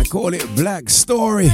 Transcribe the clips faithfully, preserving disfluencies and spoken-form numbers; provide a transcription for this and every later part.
call it Black Story.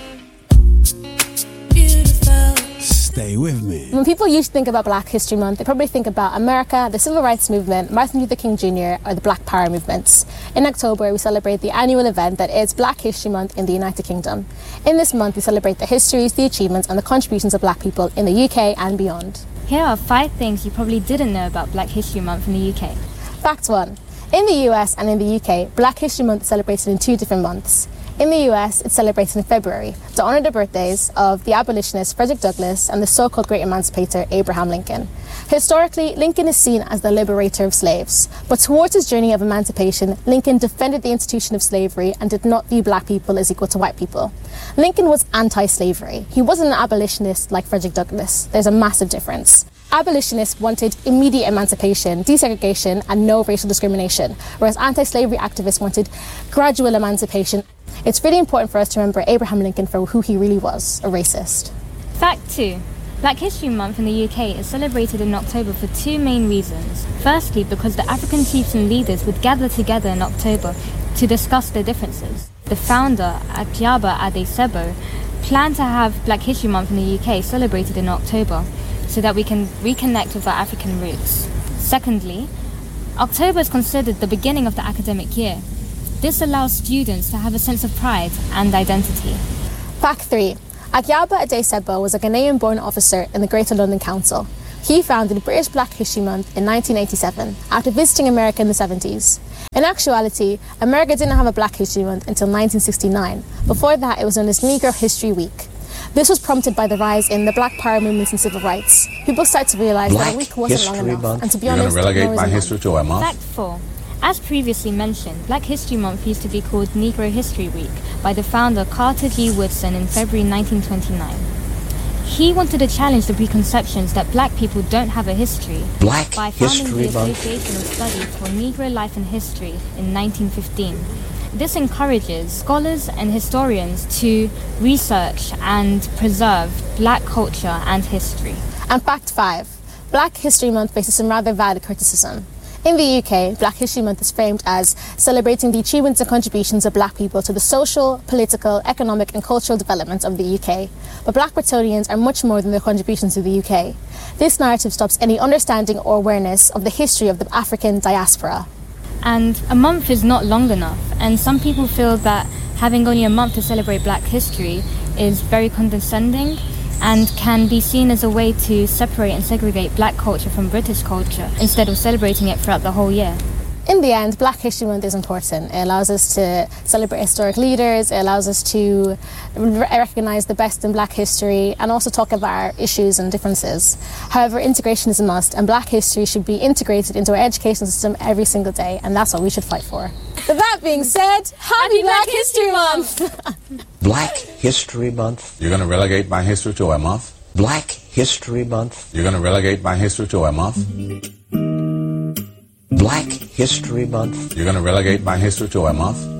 Stay with me. When people usually think about Black History Month, they probably think about America, the Civil Rights Movement, Martin Luther King Junior, or the Black Power movements. In October, we celebrate the annual event that is Black History Month in the United Kingdom. In this month, we celebrate the histories, the achievements, and the contributions of Black people in the U K and beyond. Here are five things you probably didn't know about Black History Month in the U K. Fact one. In the U S and in the U K, Black History Month is celebrated in two different months. In the U S, it's celebrated in February to honour the birthdays of the abolitionist Frederick Douglass and the so-called great emancipator Abraham Lincoln. Historically, Lincoln is seen as the liberator of slaves, but towards his journey of emancipation, Lincoln defended the institution of slavery and did not view black people as equal to white people. Lincoln was anti-slavery. He wasn't an abolitionist like Frederick Douglass. There's a massive difference. Abolitionists wanted immediate emancipation, desegregation, and no racial discrimination, whereas anti-slavery activists wanted gradual emancipation. It's really important for us to remember Abraham Lincoln for who he really was, a racist. Fact two. Black History Month in the U K is celebrated in October for two main reasons. Firstly, because the African chiefs and leaders would gather together in October to discuss their differences. The founder, Akyaba Adesebo, planned to have Black History Month in the U K celebrated in October so that we can reconnect with our African roots. Secondly, October is considered the beginning of the academic year. This allows students to have a sense of pride and identity. Fact three. Akyaba Adesebo was a Ghanaian-born officer in the Greater London Council. He founded British Black History Month in nineteen eighty-seven after visiting America in the seventies. In actuality, America didn't have a Black History Month until nineteen sixty-nine. Before that, it was known as Negro History Week. This was prompted by the rise in the Black Power movements and civil rights. People started to realize Black that a week wasn't long enough, month. and to be You're honest, going to relegate no my reason history to a month? Fact four. As previously mentioned, Black History Month used to be called Negro History Week by the founder Carter G. Woodson in February nineteen twenty-nine. He wanted to challenge the preconceptions that black people don't have a history Black by founding History the Month. Association of Studies for Negro Life and History in nineteen fifteen. This encourages scholars and historians to research and preserve black culture and history. And fact five. Black History Month faces some rather valid criticism. In the U K, Black History Month is framed as celebrating the achievements and contributions of black people to the social, political, economic and cultural development of the U K. But black Britonians are much more than their contributions to the U K. This narrative stops any understanding or awareness of the history of the African diaspora. And a month is not long enough, and some people feel that having only a month to celebrate black history is very condescending and can be seen as a way to separate and segregate black culture from British culture instead of celebrating it throughout the whole year. In the end, Black History Month is important. It allows us to celebrate historic leaders, it allows us to recognise the best in black history and also talk about our issues and differences. However, integration is a must, and black history should be integrated into our education system every single day, and that's what we should fight for. With that being said, happy Black History Month! Black History Month. You're going to relegate my history to a month? Black History Month. You're going to relegate my history to a month? Black History Month. You're going to relegate my history to a month?